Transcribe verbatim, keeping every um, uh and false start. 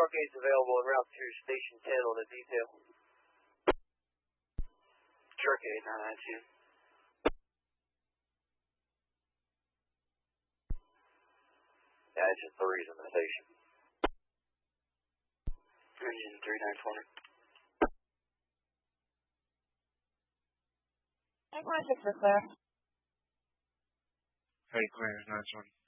truck eight's available en route to Station ten on a detail. Truck eight, nine nine two. Engine three's in the station. Engine three nine twenty. nine point six for clear. Hey, clear, nice one.